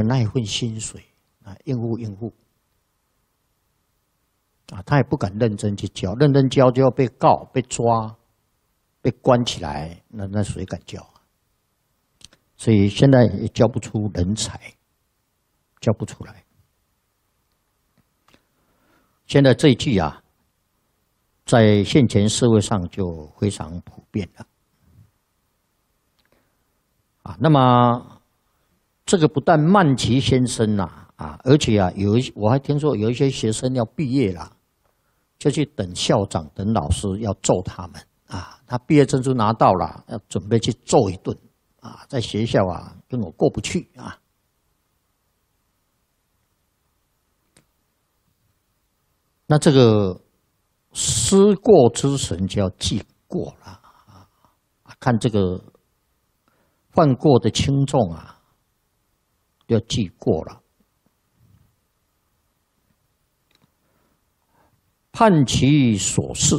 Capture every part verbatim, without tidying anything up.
那一份薪水啊，应付应付啊，他也不敢认真去教，认真教就要被告、被抓、被关起来，那那谁敢教啊？所以现在也教不出人才，教不出来。现在这一句啊，在现前社会上就非常普遍了。啊，那么这个不但曼奇先生呐、啊，啊，而且啊，有一我还听说有一些学生要毕业了，就去等校长、等老师要揍他们啊。他毕业证书拿到了，要准备去揍一顿啊，在学校啊跟我过不去啊。那这个思过之神就要记过了啊，看这个犯过的轻重啊，要记过了。判其所事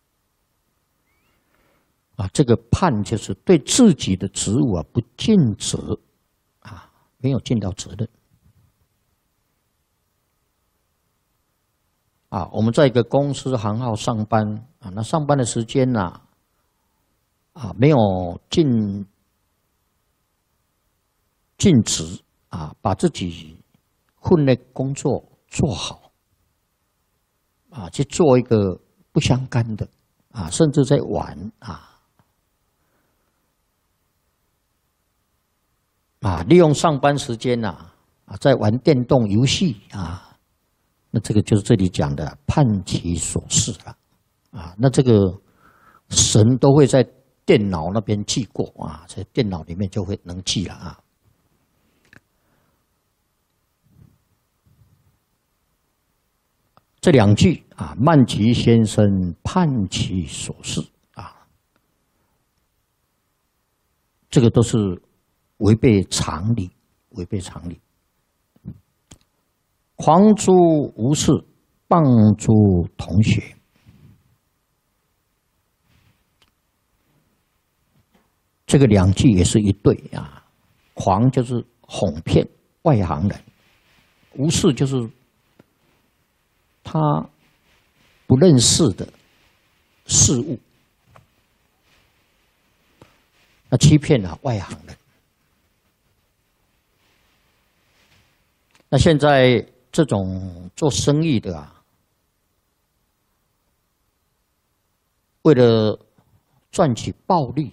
啊，这个判就是对自己的职务啊不尽责啊，没有尽到责任。啊，我们在一个公司行号上班啊，那上班的时间呢、啊，啊，没有尽尽职啊，把自己分内工作做好啊，去做一个不相干的啊，甚至在玩啊啊，利用上班时间呐啊，啊，在玩电动游戏啊。那这个就是这里讲的判其所事了，啊，那这个神都会在电脑那边记过啊，在电脑里面就会能记了啊。这两句啊，曼奇先生判其所事啊，这个都是违背常理，违背常理。狂诸无事，谤诸同学。这个两句也是一对啊。狂就是哄骗外行人，无事就是他不认识的事物，那欺骗了外行人。那现在这种做生意的啊，为了赚取暴利，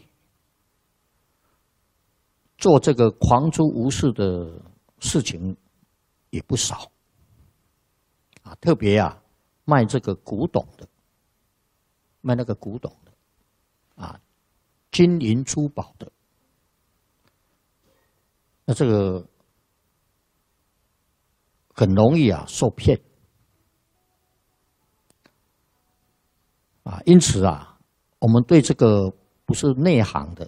做这个狂诸无事的事情也不少啊。特别啊，卖这个古董的，卖那个古董的啊，金银珠宝的，那这个很容易啊受骗啊，因此啊，我们对这个不是内行的，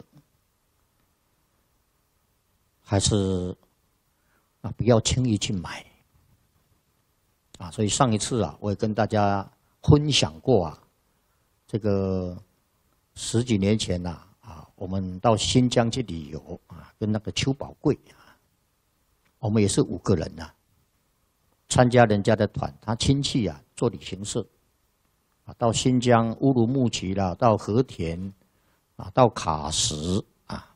还是啊不要轻易去买啊。所以上一次啊，我也跟大家分享过啊，这个十几年前呐啊，我们到新疆去旅游啊，跟那个邱宝贵啊，我们也是五个人呐、啊。参加人家的团，他亲戚啊做旅行社，啊，到新疆乌鲁木齐啦，到和田，啊，到喀什啊，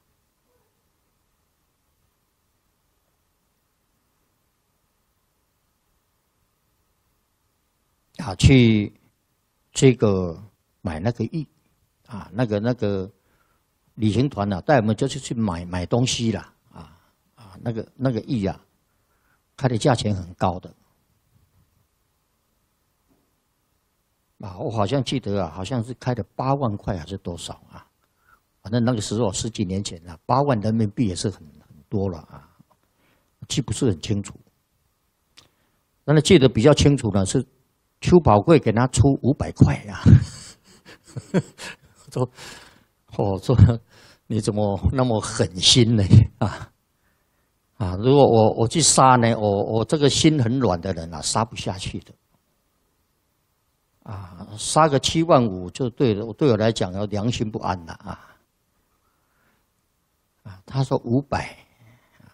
啊，去这个买那个玉，啊，那个那个旅行团啊，带我们就是去买买东西啦，啊啊，那个那个玉啊。开的价钱很高的啊，我好像记得啊，好像是开的八万块还是多少啊？反正那个时候十几年前啊，八万人民币也是很很多了啊，记不是很清楚。但是记得比较清楚呢，是邱宝贵给他出五百块呀。说哦，说你怎么那么狠心呢？啊！啊，如果我我去杀呢，我我这个心很软的人啊，杀不下去的。啊，杀个七万五就对了，对我来讲要良心不安了啊。啊，他说五百，